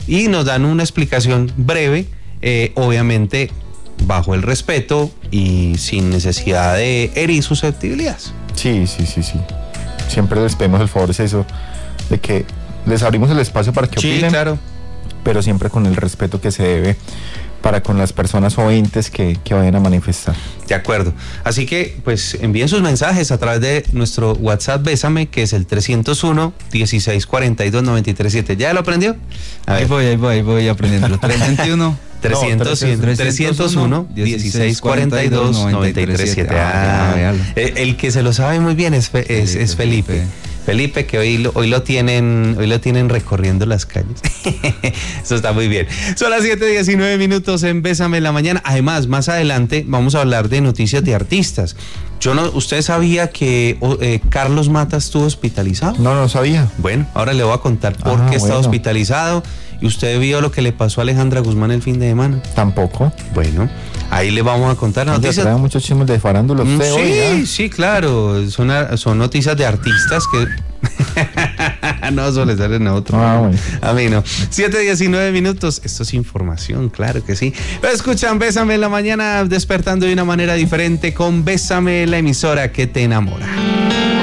y nos dan una explicación breve, obviamente bajo el respeto y sin necesidad de herir susceptibilidades. Sí. Siempre les pedimos el favor, es eso, de que les abrimos el espacio para que opinen. Sí, claro. Pero siempre con el respeto que se debe para con las personas oyentes que vayan a manifestar. De acuerdo. Así que, pues, envíen sus mensajes a través de nuestro WhatsApp Bésame, que es el 301-1642-937. ¿Ya lo aprendió? Ahí voy aprendiendo. 321. 301-1642-9337. El que se lo sabe muy bien es Felipe. Felipe, que hoy lo tienen recorriendo las calles. Eso está muy bien. Son las 7:19 en Bésame en la mañana. Además, más adelante vamos a hablar de noticias de artistas. ¿Usted sabía que Carlos Mata estuvo hospitalizado? No sabía. Bueno, ahora le voy a contar por qué está hospitalizado. ¿Y usted vio lo que le pasó a Alejandra Guzmán el fin de semana? Tampoco. Bueno, ahí le vamos a contar la noticia. Traen muchos chismes de farándula. Sí, claro. Son noticias de artistas que... No, eso le salen a otro. Bueno. A mí no. 7:19. Esto es información, claro que sí. Escuchan Bésame en la mañana, despertando de una manera diferente con Bésame, la emisora que te enamora.